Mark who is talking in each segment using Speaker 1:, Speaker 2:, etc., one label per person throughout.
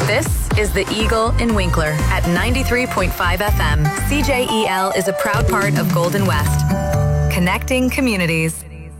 Speaker 1: This is the Eagle in Winkler at 93.5 FM. CJEL is a proud part of Golden West, connecting communities.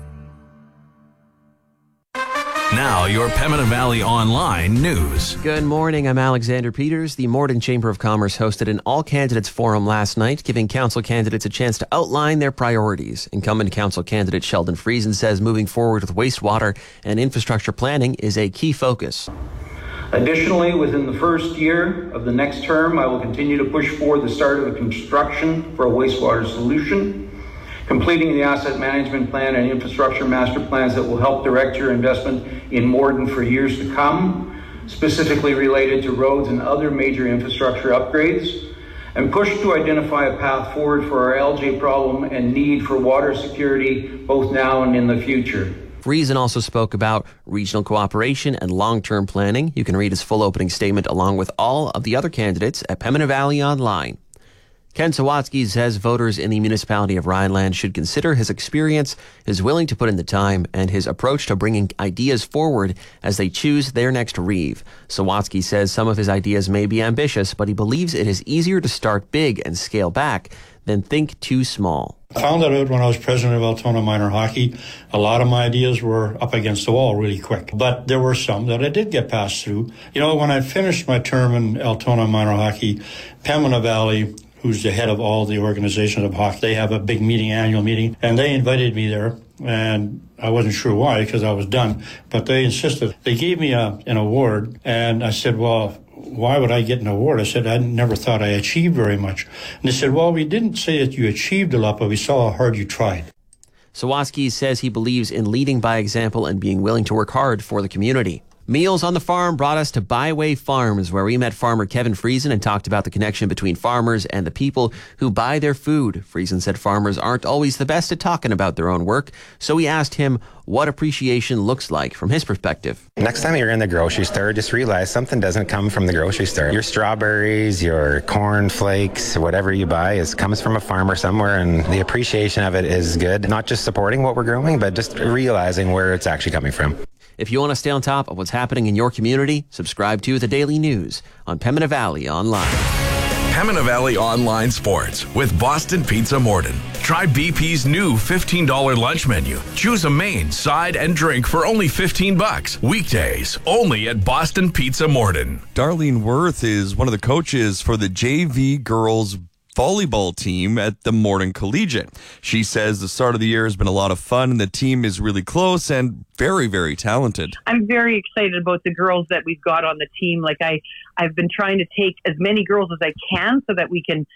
Speaker 2: Now, your Pembina Valley Online news.
Speaker 3: Good morning, I'm Alexander Peters. The Morden Chamber of Commerce hosted an all-candidates forum last night, giving council candidates a chance to outline their priorities. Incumbent council candidate Sheldon Friesen says moving forward with wastewater and infrastructure planning is a key focus.
Speaker 4: Additionally, within the first year of the next term, I will continue to push forward the start of the construction for a wastewater solution, completing the asset management plan and infrastructure master plans that will help direct your investment in Morden for years to come, specifically related to roads and other major infrastructure upgrades, and push to identify a path forward for our LJ problem and need for water security both now and in the future.
Speaker 3: Friesen also spoke about regional cooperation and long-term planning. You can read his full opening statement along with all of the other candidates at Pembina Valley Online. Ken Sawatsky says voters in the municipality of Rhineland should consider his experience, his willing to put in the time, and his approach to bringing ideas forward as they choose their next reeve. Sawatsky says some of his ideas may be ambitious, but he believes it is easier to start big and scale back than think too small.
Speaker 5: I found that out when I was president of Altona Minor Hockey. A lot of my ideas were up against the wall really quick, but there were some that I did get passed through. You know, when I finished my term in Altona Minor Hockey, Pembina Valley, who's the head of all the organizations of hockey, they have a big meeting, annual meeting, and they invited me there, and I wasn't sure why because I was done, but they insisted. They gave me an award, and I said, well, why would I get an award? I said, I never thought I achieved very much. And they said, well, we didn't say that you achieved a lot, but we saw how hard you tried.
Speaker 3: Sawatsky says he believes in leading by example and being willing to work hard for the community. Meals on the Farm brought us to Byway Farms, where we met farmer Kevin Friesen and talked about the connection between farmers and the people who buy their food. Friesen said farmers aren't always the best at talking about their own work, so we asked him what appreciation looks like from his perspective.
Speaker 6: Next time you're in the grocery store, just realize something doesn't come from the grocery store. Your strawberries, your corn flakes, whatever you buy comes from a farmer somewhere, and the appreciation of it is good. Not just supporting what we're growing, but just realizing where it's actually coming from.
Speaker 3: If you want to stay on top of what's happening in your community, subscribe to The Daily News on Pembina Valley Online.
Speaker 2: Pembina Valley Online Sports with Boston Pizza Morden. Try BP's new $15 lunch menu. Choose a main, side, and drink for only $15. Weekdays, only at Boston Pizza Morden.
Speaker 7: Darlene Worth is one of the coaches for the JV girls volleyball team at the Morden Collegiate. She says the start of the year has been a lot of fun and the team is really close and very, very talented.
Speaker 8: I'm very excited about the girls that we've got on the team. Like I've been trying to take as many girls as I can so that we can,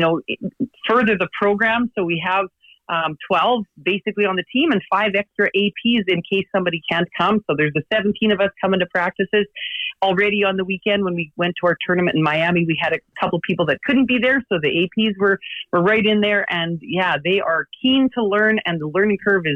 Speaker 8: further the program. So we have 12 basically on the team and 5 extra APs in case somebody can't come. So there's the 17 of us coming to practices. Already on the weekend when we went to our tournament in Miami, we had a couple people that couldn't be there. So the APs were right in there. And yeah, they are keen to learn and the learning curve is